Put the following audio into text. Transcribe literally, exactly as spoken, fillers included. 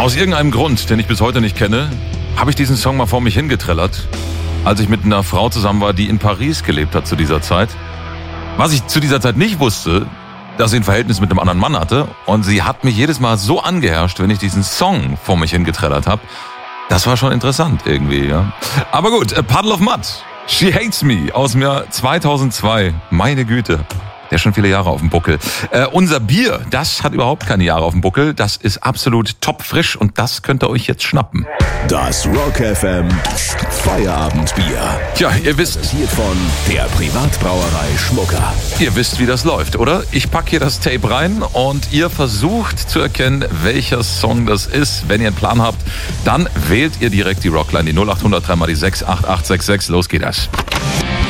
Aus irgendeinem Grund, den ich bis heute nicht kenne, habe ich diesen Song mal vor mich hingetrellert, als ich mit einer Frau zusammen war, die in Paris gelebt hat zu dieser Zeit. Was ich zu dieser Zeit nicht wusste, dass sie ein Verhältnis mit einem anderen Mann hatte. Und sie hat mich jedes Mal so angeherrscht, wenn ich diesen Song vor mich hingetrellert habe. Das war schon interessant irgendwie, ja. Aber gut, A Puddle of Mud, She Hates Me aus dem Jahr zweitausendzwei. Meine Güte. Der schon viele Jahre auf dem Buckel. Äh, unser Bier, das hat überhaupt keine Jahre auf dem Buckel. Das ist absolut topfrisch und das könnt ihr euch jetzt schnappen. Das Rock F M Feierabendbier. Tja, ihr wisst... Präsentiert von der Privatbrauerei Schmucker. Ihr wisst, wie das läuft, oder? Ich packe hier das Tape rein und ihr versucht zu erkennen, welcher Song das ist. Wenn ihr einen Plan habt, dann wählt ihr direkt die Rockline, die null acht null null drei mal die sechs acht acht sechs sechs. Los geht das.